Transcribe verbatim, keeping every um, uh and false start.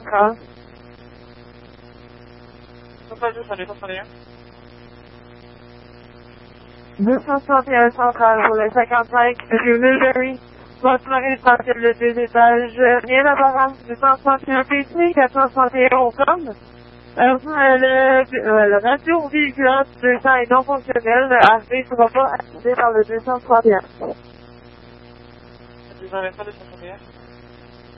Call. deux cent soixante et un central pour le cinquante-cinq rue Mulberry. Bâtiment résidentiel de deux étages. Rien d'apparent. deux cent soixante et un P C, quatre cent soixante et un Ocom. Euh, le, euh, le radio véhiculaire du deux cents est non fonctionnel. Le H D ne sera pas accédé par le deux cent soixante et un. deux cent vingt-trois, deux cent soixante et un.